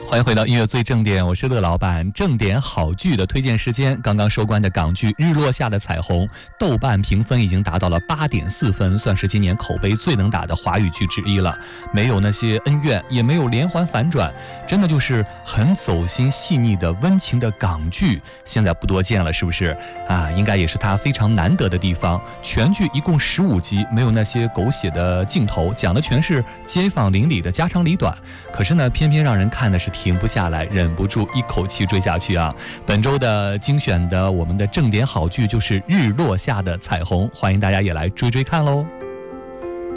欢迎回到音乐最正点，我是乐老板。正点好剧的推荐时间，刚刚收官的港剧《日落下的彩虹》，豆瓣评分已经达到了8.4分，算是今年口碑最能打的华语剧之一了。没有那些恩怨，也没有连环反转，真的就是很走心细腻的温情的港剧，现在不多见了，是不是啊？应该也是它非常难得的地方。全剧一共15集，没有那些狗血的镜头，讲的全是街坊邻里的家长里短。可是呢，偏偏让人看的是停不下来，忍不住一口气追下去啊！本周的精选的我们的正点好剧就是《日落下的彩虹》，欢迎大家也来追追看喽。